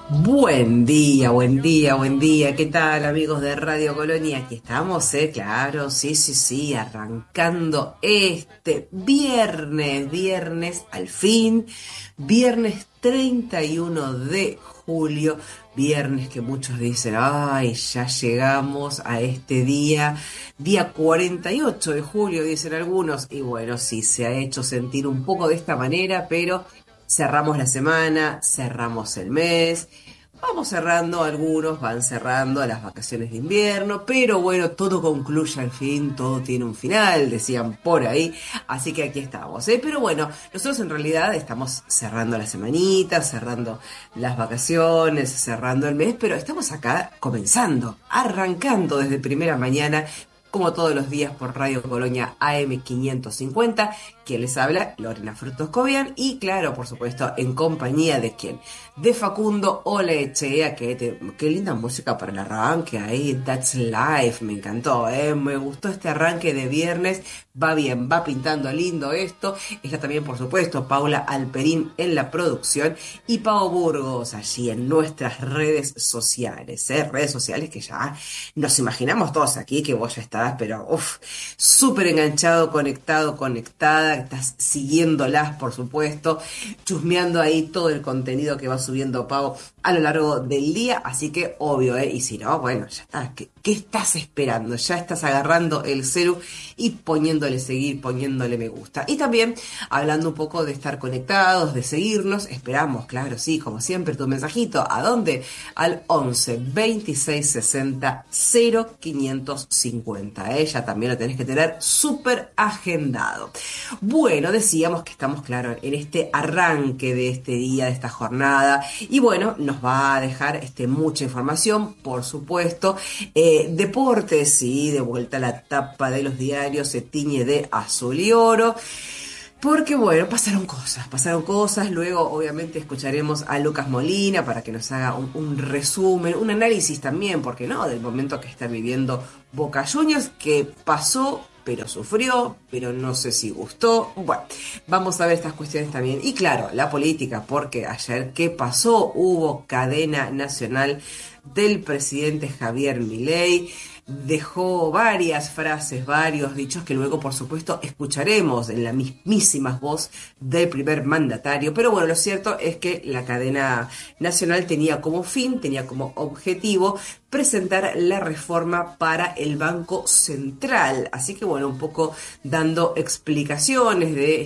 Buen día, buen día, buen día. ¿Qué tal, amigos de Radio Colonia? Aquí estamos, claro, sí, sí, sí, arrancando este viernes al fin, viernes 31 de julio, viernes que muchos dicen, ay, ya llegamos a este día 48 de julio, dicen algunos, y bueno, sí, se ha hecho sentir un poco de esta manera, pero cerramos la semana, cerramos el mes. Vamos cerrando, algunos van cerrando las vacaciones de invierno, pero bueno, todo concluye al fin, todo tiene un final, decían por ahí, así que aquí estamos, ¿eh? Pero bueno, nosotros en realidad estamos cerrando la semanita, cerrando las vacaciones, cerrando el mes, pero estamos acá comenzando, arrancando desde primera mañana, como todos los días por Radio Colonia AM 550, quien les habla, Lorena Frutos Cobian, y claro, por supuesto, en compañía de quién, de Facundo Olaechea, qué linda música para el arranque ahí, That's Life, me encantó, me gustó este arranque de viernes, va bien, va pintando lindo esto, está también por supuesto Paula Alperín en la producción y Pau Burgos allí en nuestras redes sociales que ya nos imaginamos todos aquí que vos ya estás, pero uff, súper enganchado, conectado, conectada, estás siguiéndolas por supuesto, chusmeando ahí todo el contenido que va subiendo Pau a lo largo del día, así que obvio, y si no, bueno, ya está, ¿qué estás esperando? Ya estás agarrando el celu y poniéndole seguir, poniéndole me gusta. Y también hablando un poco de estar conectados, de seguirnos, esperamos, claro, sí, como siempre, tu mensajito, ¿a dónde? Al 11 26 60 0550, ya también lo tenés que tener súper agendado. Bueno, decíamos que estamos, claro, en este arranque de este día, de esta jornada, y bueno, nos va a dejar mucha información, por supuesto. Deportes, sí, de vuelta a la tapa de los diarios, se tiñe de azul y oro. Porque bueno, pasaron cosas, luego obviamente escucharemos a Lucas Molina para que nos haga un resumen, un análisis también, porque no, del momento que está viviendo Boca Juniors, que pasó, pero sufrió, pero no sé si gustó. Bueno, vamos a ver estas cuestiones también. Y claro, la política, porque ayer, ¿qué pasó? Hubo cadena nacional del presidente Javier Milei, dejó varias frases, varios dichos que luego, por supuesto, escucharemos en la mismísima voz del primer mandatario. Pero bueno, lo cierto es que la cadena nacional tenía como fin, tenía como objetivo presentar la reforma para el Banco Central. Así que bueno, un poco dando explicaciones de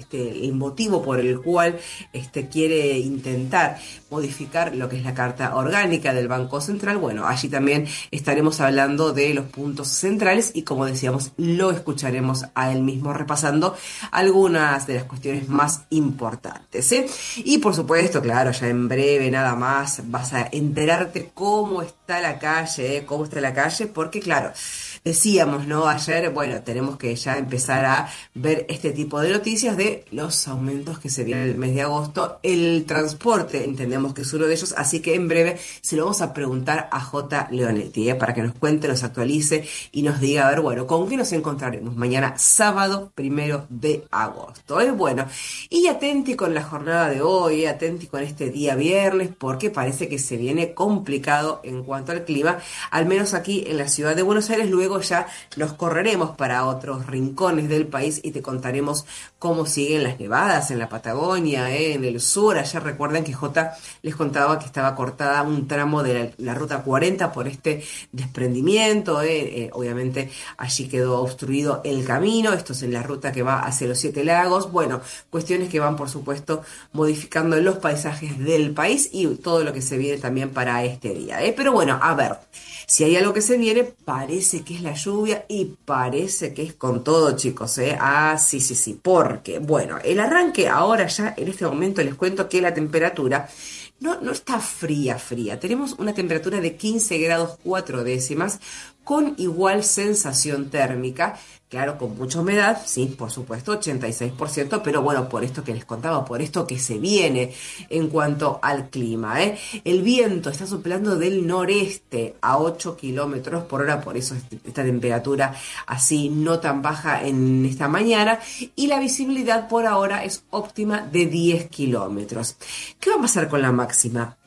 el motivo por el cual quiere intentar modificar lo que es la Carta Orgánica del Banco Central. Bueno, allí también estaremos hablando de los puntos centrales y como decíamos, lo escucharemos a él mismo repasando algunas de las cuestiones más importantes, ¿eh? Y por supuesto, claro, ya en breve nada más vas a enterarte cómo está la calle, cómo está la calle, porque claro, decíamos, ¿no? Ayer, bueno, tenemos que ya empezar a ver este tipo de noticias de los aumentos que se vienen el mes de agosto. El transporte, entendemos que es uno de ellos, así que en breve se lo vamos a preguntar a J. Leonetti, para que nos cuente, nos actualice y nos diga, a ver, bueno, ¿con qué nos encontraremos mañana sábado 1 de agosto? Bueno, y atenti con la jornada de hoy, atenti con este día viernes, porque parece que se viene complicado en cuanto al clima, al menos aquí en la ciudad de Buenos Aires. Luego ya nos correremos para otros rincones del país y te contaremos cómo siguen las nevadas en la Patagonia, en el sur. Ayer recuerden que J les contaba que estaba cortada un tramo de la ruta 40 por este desprendimiento, obviamente allí quedó obstruido el camino. Esto es en la ruta que va hacia los Siete Lagos. Bueno, cuestiones que van por supuesto modificando los paisajes del país y todo lo que se viene también para este día, pero bueno, a ver, si hay algo que se viene, parece que es la lluvia y parece que es con todo, chicos, sí, sí, sí, porque, bueno, el arranque ahora ya en este momento les cuento que la temperatura no está fría, fría. Tenemos una temperatura de 15 grados 4 décimas con igual sensación térmica. Claro, con mucha humedad, sí, por supuesto, 86%, pero bueno, por esto que les contaba, por esto que se viene en cuanto al clima, ¿eh? El viento está soplando del noreste a 8 kilómetros por hora, por eso esta temperatura así no tan baja en esta mañana, y la visibilidad por ahora es óptima de 10 kilómetros. ¿Qué va a pasar con la máxima?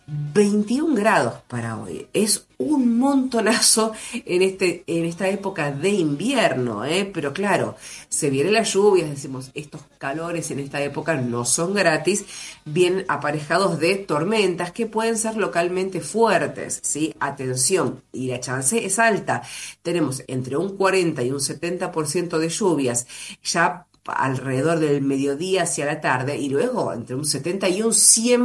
21 grados para hoy. Es un montonazo en esta época de invierno, ¿eh? Pero claro, se vienen las lluvias, decimos, estos calores en esta época no son gratis, vienen aparejados de tormentas que pueden ser localmente fuertes, ¿sí? Atención, y la chance es alta. Tenemos entre un 40 y un 70% de lluvias ya alrededor del mediodía hacia la tarde y luego entre un 70 y un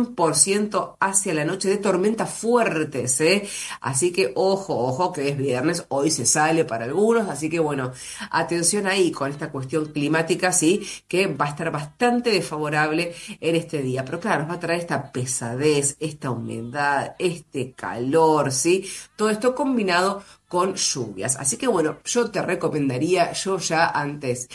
100% hacia la noche de tormentas fuertes, ¿eh? Así que ojo, ojo que es viernes, hoy se sale para algunos, así que bueno, atención ahí con esta cuestión climática, sí, que va a estar bastante desfavorable en este día, pero claro, nos va a traer esta pesadez, esta humedad, este calor, sí, todo esto combinado con lluvias. Así que bueno, yo te recomendaría, yo ya antes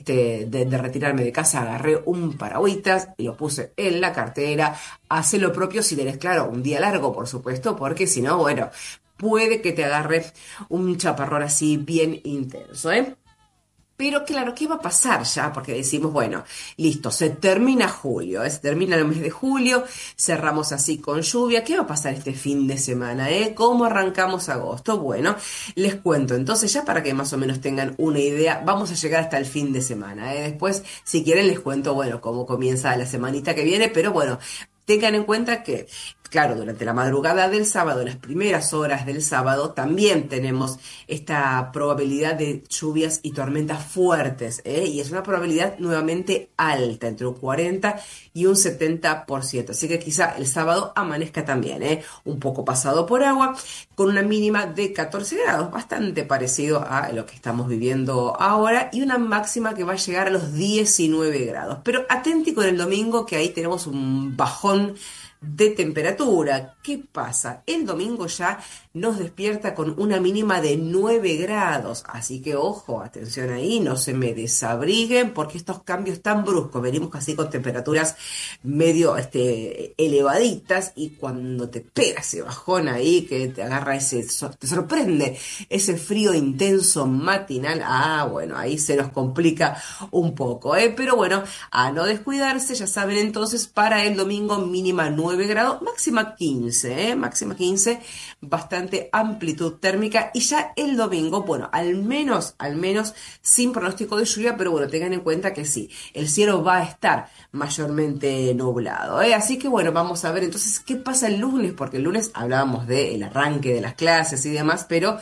de retirarme de casa agarré un paragüitas y lo puse en la cartera. Hace lo propio si tenés, claro, un día largo, por supuesto, porque si no, bueno, puede que te agarre un chaparrón así bien intenso, ¿eh? Pero claro, ¿qué va a pasar ya? Porque decimos, bueno, listo, se termina julio, se termina el mes de julio, cerramos así con lluvia. ¿Qué va a pasar este fin de semana, eh? ¿Cómo arrancamos agosto? Bueno, les cuento entonces ya para que más o menos tengan una idea, vamos a llegar hasta el fin de semana, eh. Después, si quieren, les cuento, bueno, cómo comienza la semanita que viene, pero bueno, tengan en cuenta que, claro, durante la madrugada del sábado, en las primeras horas del sábado, también tenemos esta probabilidad de lluvias y tormentas fuertes, ¿eh? Y es una probabilidad nuevamente alta, entre un 40 y un 70%. Así que quizá el sábado amanezca también, ¿eh? Un poco pasado por agua, con una mínima de 14 grados, bastante parecido a lo que estamos viviendo ahora, y una máxima que va a llegar a los 19 grados. Pero aténtico en el domingo, que ahí tenemos un bajón de temperatura. ¿Qué pasa? El domingo ya nos despierta con una mínima de 9 grados, así que ojo, atención ahí, no se me desabriguen porque estos cambios tan bruscos, venimos casi con temperaturas medio elevaditas y cuando te pega ese bajón ahí que te agarra te sorprende ese frío intenso matinal, bueno, ahí se nos complica un poco, ¿eh? Pero bueno, a no descuidarse, ya saben entonces, para el domingo mínima 9 grados, máxima 15, ¿eh? Máxima 15, bastante amplitud térmica y ya el domingo, bueno, al menos sin pronóstico de lluvia, pero bueno, tengan en cuenta que sí, el cielo va a estar mayormente nublado, ¿eh? Así que bueno, vamos a ver entonces qué pasa el lunes, porque el lunes hablábamos del arranque de las clases y demás, pero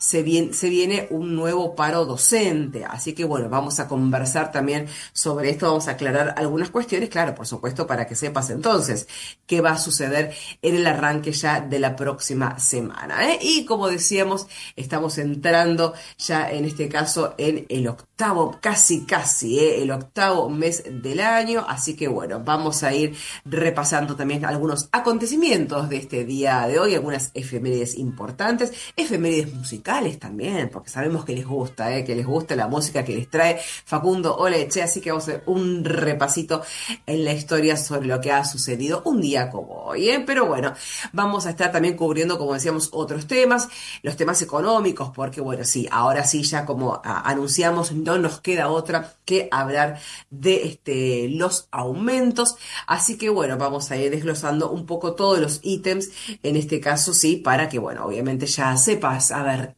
se viene un nuevo paro docente, así que bueno, vamos a conversar también sobre esto, vamos a aclarar algunas cuestiones, claro, por supuesto, para que sepas entonces qué va a suceder en el arranque ya de la próxima semana, ¿eh? Y como decíamos, estamos entrando ya en este caso en el octavo, casi, ¿eh? El octavo mes del año, así que bueno, vamos a ir repasando también algunos acontecimientos de este día de hoy, algunas efemérides importantes, efemérides musicales también, porque sabemos que les gusta, que les gusta la música que les trae Facundo Oleche, así que vamos a hacer un repasito en la historia sobre lo que ha sucedido un día como hoy, pero bueno, vamos a estar también cubriendo, como decíamos, otros temas, los temas económicos, porque bueno, sí, ahora sí, ya como anunciamos, no nos queda otra que hablar de los aumentos, así que bueno, vamos a ir desglosando un poco todos los ítems, en este caso sí, para que bueno, obviamente ya sepas, a ver,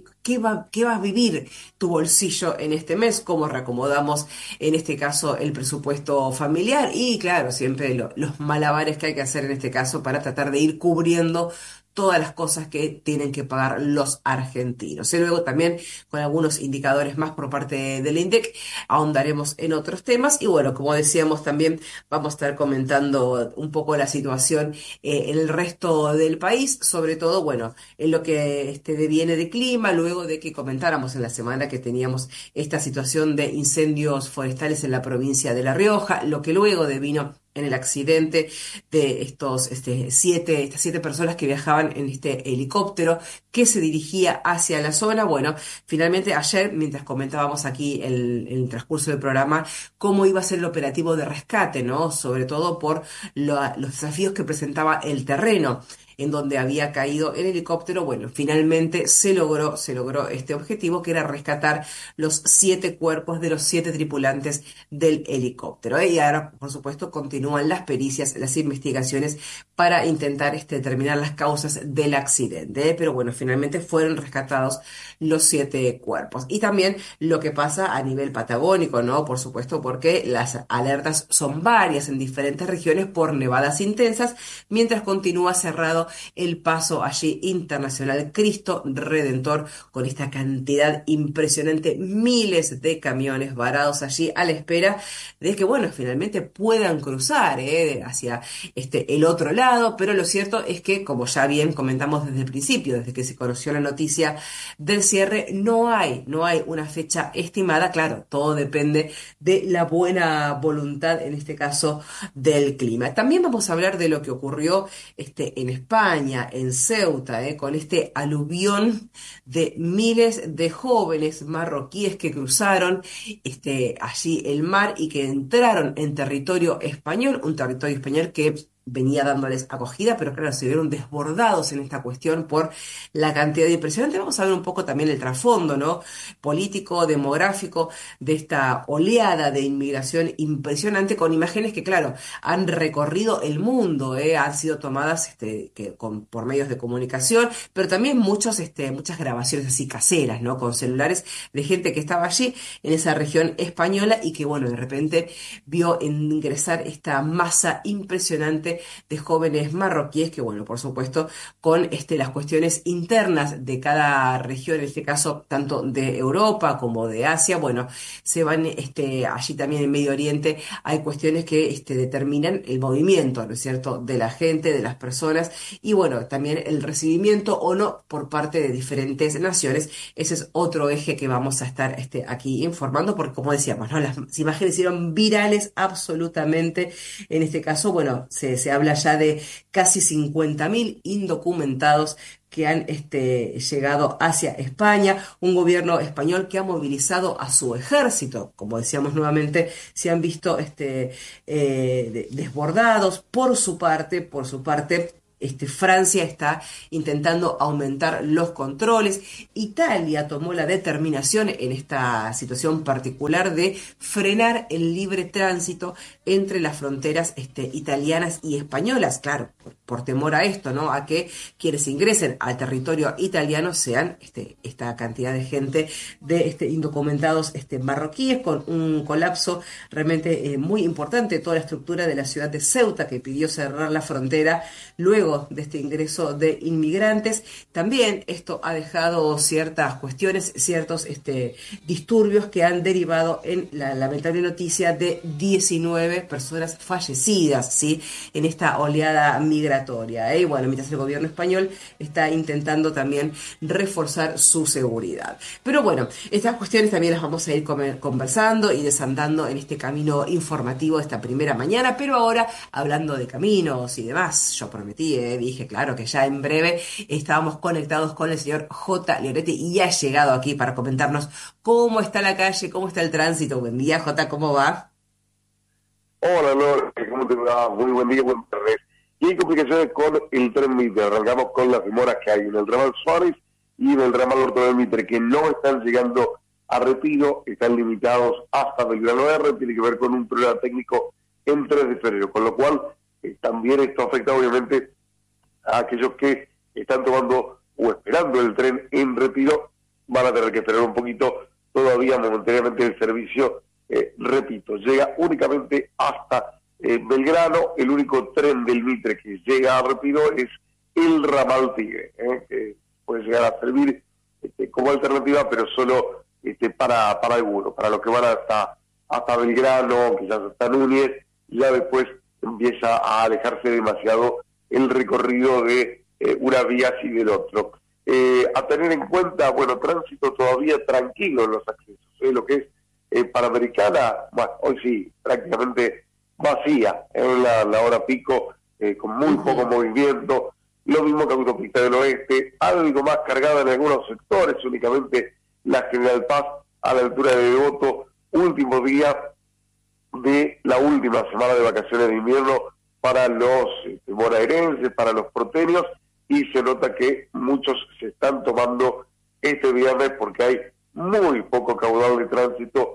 qué va a vivir tu bolsillo en este mes, cómo reacomodamos en este caso el presupuesto familiar y claro, siempre los malabares que hay que hacer en este caso para tratar de ir cubriendo todas las cosas que tienen que pagar los argentinos. Y luego también con algunos indicadores más por parte del INDEC ahondaremos en otros temas y bueno, como decíamos también vamos a estar comentando un poco la situación en el resto del país, sobre todo, bueno, en lo que viene de clima, luego de que comentáramos en la semana que teníamos esta situación de incendios forestales en la provincia de La Rioja, lo que luego devino en el accidente de estas 7 personas que viajaban en este helicóptero que se dirigía hacia la zona. Bueno, finalmente ayer, mientras comentábamos aquí el transcurso del programa, cómo iba a ser el operativo de rescate, ¿no? Sobre todo por los desafíos que presentaba el terreno en donde había caído el helicóptero. Bueno, finalmente se logró este objetivo, que era rescatar los 7 cuerpos de los 7 tripulantes del helicóptero, ¿eh? Y ahora, por supuesto, continúan las pericias, las investigaciones para intentar determinar las causas del accidente. Pero bueno, finalmente fueron rescatados los 7 cuerpos. Y también lo que pasa a nivel patagónico, ¿no? Por supuesto, porque las alertas son varias en diferentes regiones por nevadas intensas, mientras continúa cerrado el paso allí internacional Cristo Redentor, con esta cantidad impresionante, miles de camiones varados allí a la espera de que, bueno, finalmente puedan cruzar hacia el otro lado. Pero lo cierto es que, como ya bien comentamos desde el principio, desde que se conoció la noticia del cierre, no hay una fecha estimada. Claro, todo depende de la buena voluntad, en este caso, del clima. También vamos a hablar de lo que ocurrió en España, en Ceuta, con este aluvión de miles de jóvenes marroquíes que cruzaron allí el mar y que entraron en territorio español, un territorio español que venía dándoles acogida, pero claro, se vieron desbordados en esta cuestión por la cantidad de impresionante. Vamos a ver un poco también el trasfondo, ¿no? Político, demográfico de esta oleada de inmigración impresionante, con imágenes que, claro, han recorrido el mundo, han sido tomadas por medios de comunicación, pero también muchas grabaciones así caseras, ¿no? Con celulares de gente que estaba allí en esa región española y que, bueno, de repente vio ingresar esta masa impresionante de jóvenes marroquíes que, bueno, por supuesto, con las cuestiones internas de cada región, en este caso tanto de Europa como de Asia, bueno, se van allí también en Medio Oriente. Hay cuestiones que determinan el movimiento, ¿no es cierto?, de la gente, de las personas, y bueno, también el recibimiento o no por parte de diferentes naciones. Ese es otro eje que vamos a estar aquí informando, porque como decíamos, ¿no?, las imágenes hicieron virales absolutamente. En este caso, bueno, se habla ya de casi 50.000 indocumentados que han llegado hacia España, un gobierno español que ha movilizado a su ejército. Como decíamos nuevamente, se han visto desbordados. Por su parte, Francia está intentando aumentar los controles. Italia tomó la determinación en esta situación particular de frenar el libre tránsito entre las fronteras italianas y españolas. Claro, por temor a esto, ¿no? A que quienes ingresen al territorio italiano sean esta cantidad de gente de indocumentados marroquíes, con un colapso realmente muy importante de toda la estructura de la ciudad de Ceuta, que pidió cerrar la frontera luego de este ingreso de inmigrantes. También esto ha dejado ciertas cuestiones, ciertos disturbios que han derivado en la lamentable noticia de 19 personas fallecidas, ¿sí?, en esta oleada migratoria. Y bueno, mientras el gobierno español está intentando también reforzar su seguridad. Pero bueno, estas cuestiones también las vamos a ir conversando y desandando en este camino informativo de esta primera mañana. Pero ahora, hablando de caminos y demás, yo prometí, dije, claro, que ya en breve estábamos conectados con el señor J. Leonetti y ha llegado aquí para comentarnos cómo está la calle, cómo está el tránsito. Buen día, J, ¿cómo va? Hola, Lore, ¿cómo te va? Muy buen día, buen tarde. Y hay complicaciones con el tren Mitre. Arrancamos con las demoras que hay en el ramal Suárez y en el ramal Orto del Mitre, que no están llegando a Retiro, están limitados hasta Belgrano R. Tiene que ver con un problema técnico en 3 de febrero, con lo cual también esto afecta obviamente a aquellos que están tomando o esperando el tren en Retiro. Van a tener que esperar un poquito todavía momentáneamente el servicio. Repito, llega únicamente hasta Belgrano. El único tren del Mitre que llega a Retiro es el ramal Tigre, que puede llegar a servir como alternativa, pero solo para algunos, para los que van hasta Belgrano, quizás hasta Núñez. Ya después empieza a alejarse demasiado el recorrido de una vía y del otro. A tener en cuenta, bueno, tránsito todavía tranquilo en los accesos, lo que es Panamericana, bueno, hoy sí, prácticamente vacía en la hora pico, con muy poco movimiento. Lo mismo que Autopista del Oeste, algo más cargada en algunos sectores, únicamente la General Paz a la altura de Devoto, último día de la última semana de vacaciones de invierno para los bonaerenses, para los porteños, y se nota que muchos se están tomando este viernes porque hay muy poco caudal de tránsito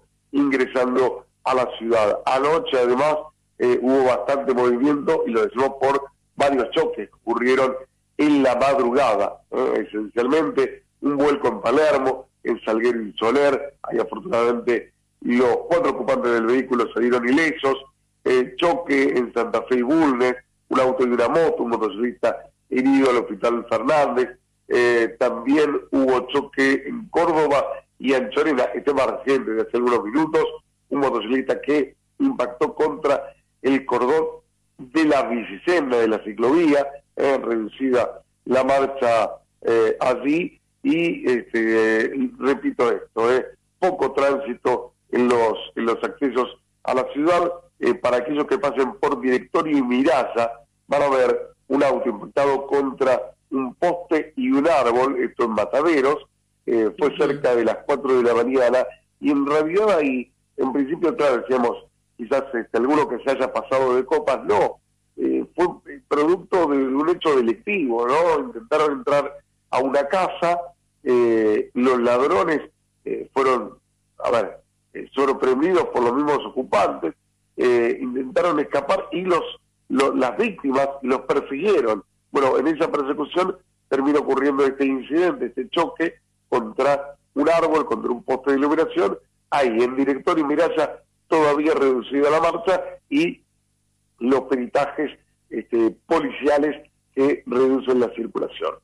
ingresando a la ciudad. Anoche además hubo bastante movimiento, y lo decimos por varios choques que ocurrieron en la madrugada, esencialmente un vuelco en Palermo, en Salguero y Soler. Ahí afortunadamente los 4 ocupantes del vehículo salieron ilesos. Choque en Santa Fe y Bulnes, un auto y una moto, un motociclista herido al Hospital Fernández. También hubo choque en Córdoba y Anchorena, este más reciente de hace algunos minutos, un motociclista que impactó contra el cordón de la bicisenda de la ciclovía, reducida la marcha allí, y repito esto, poco tránsito en los accesos a la ciudad. Para aquellos que pasen por Directorio y Mirasa, van a ver un auto impactado contra un poste y un árbol, esto en Mataderos. Fue cerca de las 4 de la mañana, y en realidad ahí, en principio, claro, decíamos, quizás alguno que se haya pasado de copas, no, fue producto de un hecho delictivo, ¿no? Intentaron entrar a una casa, los ladrones fueron, sorprendidos por los mismos ocupantes, intentaron escapar y las víctimas los persiguieron. Bueno, en esa persecución termina ocurriendo este incidente, este choque contra un árbol, contra un poste de iluminación. Ahí en Directorio y Mirasa todavía reducida la marcha, y los peritajes policiales que reducen la circulación.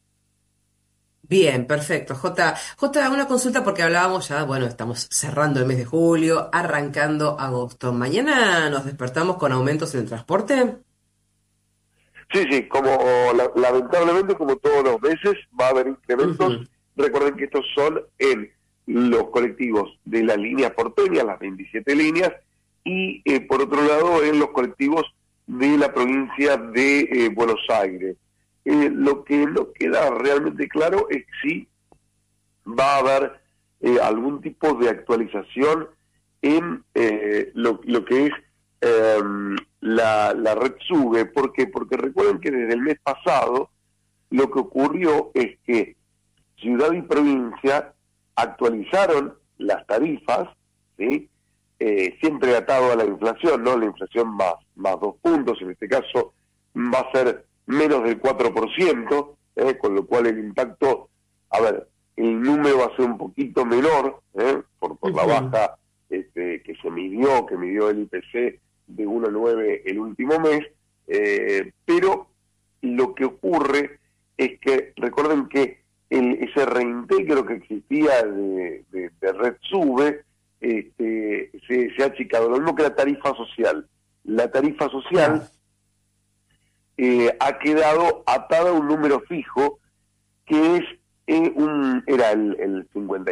Bien, perfecto. J, una consulta porque hablábamos ya, bueno, estamos cerrando el mes de julio, arrancando agosto. ¿Mañana nos despertamos con aumentos en el transporte? Sí, como lamentablemente, como todos los meses, va a haber incrementos. Ujú. Recuerden que estos son en los colectivos de las líneas porteñas, las 27 líneas, y por otro lado en los colectivos de la provincia de Buenos Aires. Lo que no queda realmente claro es si va a haber algún tipo de actualización en lo que es la red SUBE. ¿Por qué? Porque recuerden que desde el mes pasado lo que ocurrió es que ciudad y provincia actualizaron las tarifas, ¿sí? Siempre atado a la inflación, ¿no? La inflación más 2 puntos, en este caso va a ser menos del 4%, con lo cual el impacto, el número va a ser un poquito menor, por la baja que midió el IPC de 1,9 el último mes, pero lo que ocurre es que recuerden que ese reintegro que existía de Red Sube se ha achicado, lo mismo que la tarifa social. La tarifa social ha quedado atada a un número fijo que es era el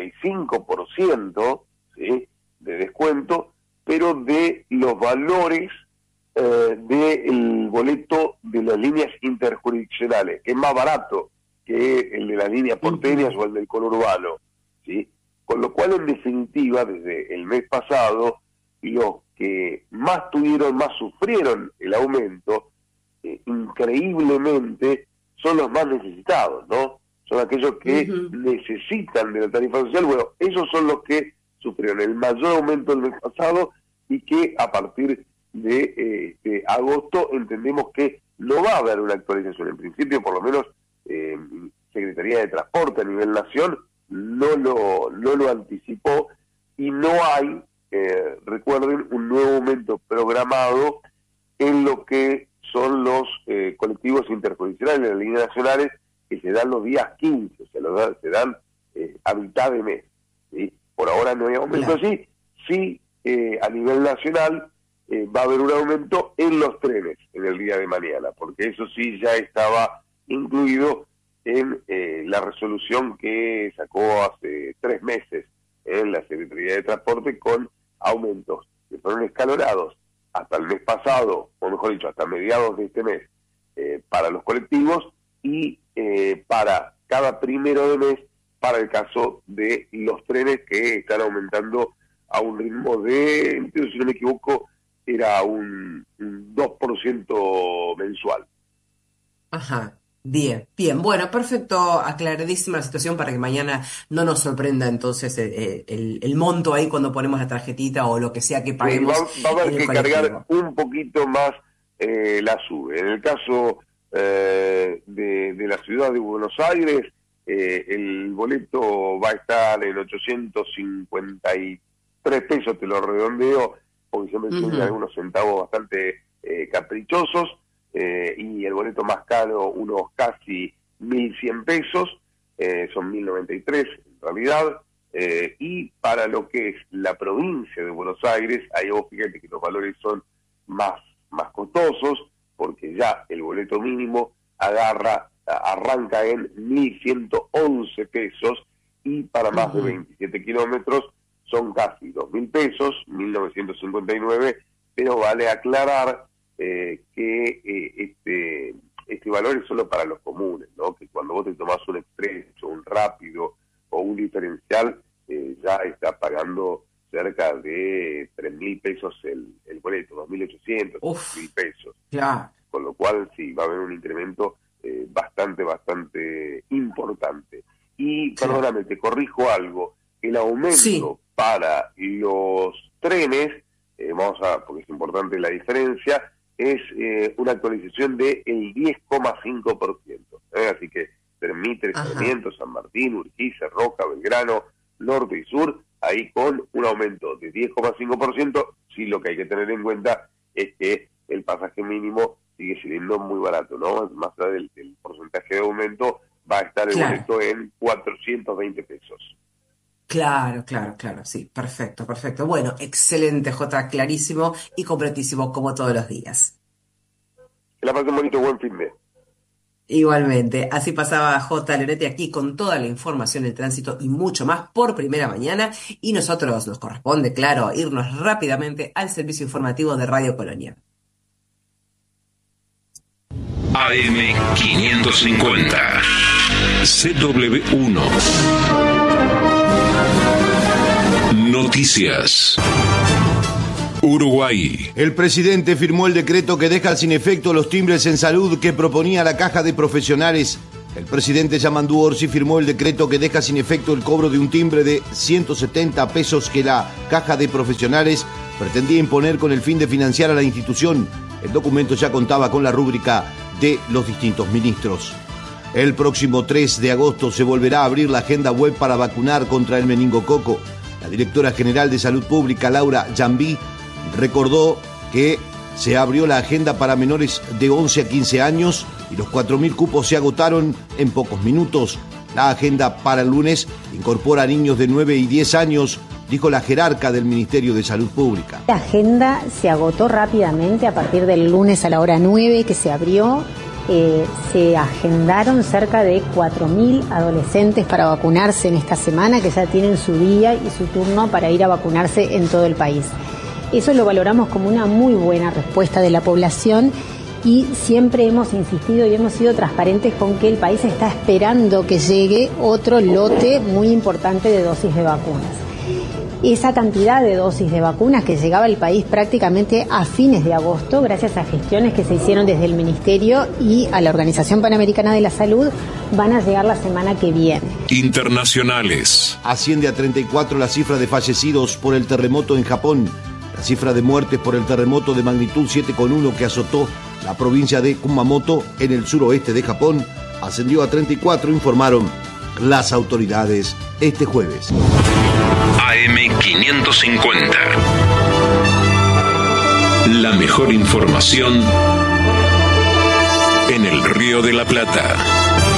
55%, ¿sí?, de descuento, pero de los valores del boleto de las líneas interjurisdiccionales, que es más barato que el de las líneas porteñas o el del conurbano, ¿sí? Con lo cual, en definitiva, desde el mes pasado, los que más sufrieron el aumento, increíblemente, son los más necesitados, ¿no? Son aquellos que necesitan de la tarifa social. Bueno, esos son los que sufrieron el mayor aumento el mes pasado, y que a partir de agosto entendemos que no va a haber una actualización. En principio, por lo menos, Secretaría de Transporte a nivel nación no lo anticipó, y no hay, recuerden, un nuevo aumento programado en lo que son los colectivos interjurisdiccionales, las líneas nacionales, que se dan los días 15, se dan a mitad de mes, ¿sí? Por ahora no hay aumento así. Sí, a nivel nacional va a haber un aumento en los trenes en el día de mañana, porque eso sí ya estaba incluido en la resolución que sacó hace 3 meses en la Secretaría de Transporte, con aumentos que fueron escalonados hasta el mes pasado, o mejor dicho, hasta mediados de este mes, para los colectivos, y para cada primero de mes para el caso de los trenes, que están aumentando a un ritmo de, si no me equivoco, era un 2% mensual. Ajá. Bien, bien, bueno, perfecto, aclaradísima la situación para que mañana no nos sorprenda entonces el monto ahí cuando ponemos la tarjetita o lo que sea que Sí, paguemos va a en haber el que cargar colectivo. un poquito más la sube. En el caso de la ciudad de Buenos Aires, el boleto va a estar en 853 pesos, te lo redondeo, porque siempre tiene algunos centavos bastante caprichosos, y el boleto más caro, unos casi 1.100 pesos, son 1.093 en realidad, y para lo que es la provincia de Buenos Aires, ahí vos fíjate que los valores son más costosos, porque ya el boleto mínimo arranca en 1.111 pesos, y para más de 27 kilómetros son casi 2.000 pesos, 1.959, pero vale aclarar que este valor es solo para los comunes, ¿no? Que cuando vos te tomás un expreso, un rápido o un diferencial, ya está pagando cerca de 3.000 pesos el boleto, 2.800, 3.000 pesos. Claro. Con lo cual sí, va a haber un incremento bastante importante. Y, perdóname, te corrijo algo, el aumento para los trenes, porque es importante la diferencia, es una actualización del 10,5%. Así que permite Sarmiento, San Martín, Urquiza, Roca, Belgrano, Norte y Sur, ahí con un aumento de 10,5%. Sí, lo que hay que tener en cuenta es que el pasaje mínimo sigue siendo muy barato, ¿no? Más allá del porcentaje de aumento, va a estar el boleto en 420 pesos. Claro, sí, perfecto. Bueno, excelente, Jota, clarísimo y completísimo como todos los días. Que la pasen bonito, buen fin de. Igualmente, así pasaba J. Loretti aquí con toda la información del tránsito y mucho más por primera mañana, y nosotros nos corresponde, claro, irnos rápidamente al servicio informativo de Radio Colonia. AM 550 CW1 Noticias. Uruguay. El presidente firmó el decreto que deja sin efecto los timbres en salud que proponía la Caja de Profesionales. El presidente Yamandú Orsi firmó el decreto que deja sin efecto el cobro de un timbre de 170 pesos que la Caja de Profesionales pretendía imponer con el fin de financiar a la institución. El documento ya contaba con la rúbrica de los distintos ministros. El próximo 3 de agosto se volverá a abrir la agenda web para vacunar contra el meningococo. La directora general de Salud Pública, Laura Jambí, recordó que se abrió la agenda para menores de 11 a 15 años y los 4.000 cupos se agotaron en pocos minutos. La agenda para el lunes incorpora a niños de 9 y 10 años, dijo la jerarca del Ministerio de Salud Pública. La agenda se agotó rápidamente a partir del lunes a la hora 9 que se abrió. Se agendaron cerca de 4.000 adolescentes para vacunarse en esta semana, que ya tienen su día y su turno para ir a vacunarse en todo el país. Eso lo valoramos como una muy buena respuesta de la población y siempre hemos insistido y hemos sido transparentes con que el país está esperando que llegue otro lote muy importante de dosis de vacunas. Esa cantidad de dosis de vacunas que llegaba al país prácticamente a fines de agosto, gracias a gestiones que se hicieron desde el Ministerio y a la Organización Panamericana de la Salud, van a llegar la semana que viene. Internacionales. Asciende a 34 la cifra de fallecidos por el terremoto en Japón. La cifra de muertes por el terremoto de magnitud 7,1 que azotó la provincia de Kumamoto en el suroeste de Japón ascendió a 34, informaron las autoridades este jueves. AM 550. La mejor información en el Río de la Plata.